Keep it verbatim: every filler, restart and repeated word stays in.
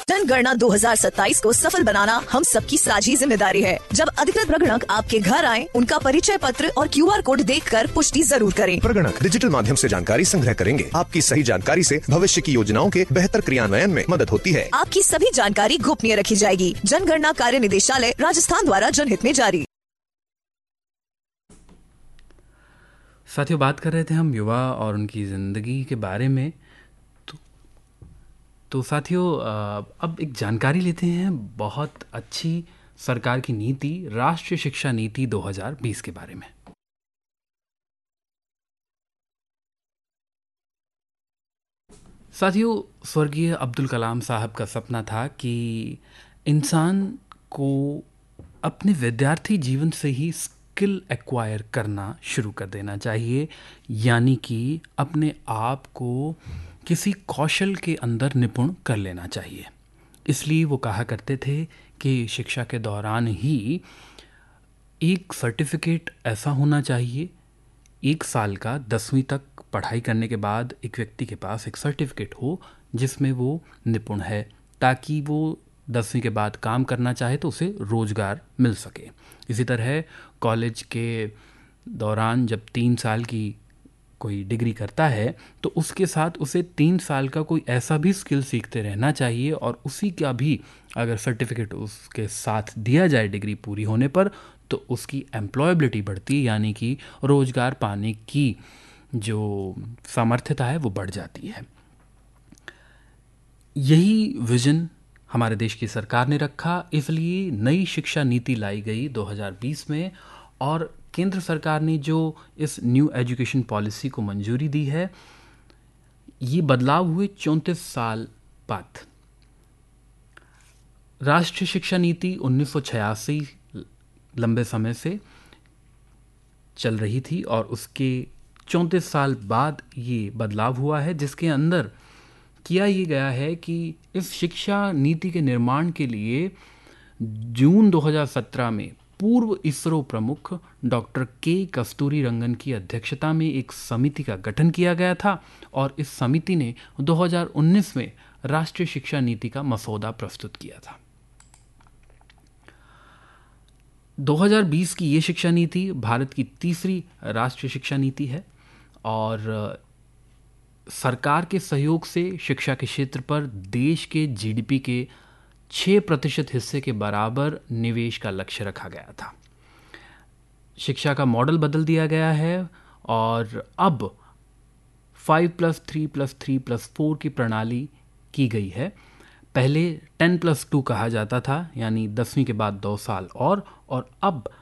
जनगणना दो हज़ार सत्ताईस को सफल बनाना हम सबकी साझी जिम्मेदारी है। जब अधिकृत प्रगणक आपके घर आए, उनका परिचय पत्र और क्यू आर कोड देखकर पुष्टि जरूर करें। प्रगणक डिजिटल माध्यम से जानकारी संग्रह करेंगे। आपकी सही जानकारी से भविष्य की योजनाओं के बेहतर क्रियान्वयन में मदद होती है। आपकी सभी जानकारी गोपनीय रखी जाएगी। जनगणना कार्य निदेशालय राजस्थान द्वारा जनहित में जारी। साथियों, बात कर रहे थे हम युवा और उनकी ज़िंदगी के बारे में। तो, तो साथियों, अब एक जानकारी लेते हैं बहुत अच्छी सरकार की नीति, राष्ट्रीय शिक्षा नीति दो हज़ार बीस के बारे में। साथियों, स्वर्गीय अब्दुल कलाम साहब का सपना था कि इंसान को अपने विद्यार्थी जीवन से ही स्किल एक्वायर करना शुरू कर देना चाहिए, यानी कि अपने आप को किसी कौशल के अंदर निपुण कर लेना चाहिए। इसलिए वो कहा करते थे कि शिक्षा के दौरान ही एक सर्टिफिकेट ऐसा होना चाहिए, एक साल का दसवीं तक पढ़ाई करने के बाद एक व्यक्ति के पास एक सर्टिफिकेट हो जिसमें वो निपुण है, ताकि वो दसवीं के बाद काम करना चाहे तो उसे रोज़गार मिल सके। इसी तरह कॉलेज के दौरान जब तीन साल की कोई डिग्री करता है तो उसके साथ उसे तीन साल का कोई ऐसा भी स्किल सीखते रहना चाहिए, और उसी का भी अगर सर्टिफिकेट उसके साथ दिया जाए डिग्री पूरी होने पर, तो उसकी एम्प्लॉयबिलिटी बढ़ती है, यानी कि रोज़गार पाने की जो सामर्थ्यता है वो बढ़ जाती है। यही विजन हमारे देश की सरकार ने रखा, इसलिए नई शिक्षा नीति लाई गई दो हज़ार बीस में, और केंद्र सरकार ने जो इस न्यू एजुकेशन पॉलिसी को मंजूरी दी है, ये बदलाव हुए चौंतीस साल बाद। राष्ट्रीय शिक्षा नीति उन्नीस सौ छियासी लंबे समय से चल रही थी और उसके चौंतीस साल बाद ये बदलाव हुआ है, जिसके अंदर किया ये गया है कि इस शिक्षा नीति के निर्माण के लिए जून दो हज़ार सत्रह में पूर्व इसरो प्रमुख डॉक्टर के कस्तूरी रंगन की अध्यक्षता में एक समिति का गठन किया गया था, और इस समिति ने दो हज़ार उन्नीस में राष्ट्रीय शिक्षा नीति का मसौदा प्रस्तुत किया था। दो हज़ार बीस की ये शिक्षा नीति भारत की तीसरी राष्ट्रीय शिक्षा नीति है, और सरकार के सहयोग से शिक्षा के क्षेत्र पर देश के जीडीपी के छः प्रतिशत हिस्से के बराबर निवेश का लक्ष्य रखा गया था। शिक्षा का मॉडल बदल दिया गया है, और अब five plus three plus three plus four की प्रणाली की गई है। पहले टेन प्लस टू कहा जाता था, यानी दसवीं के बाद दो साल और और अब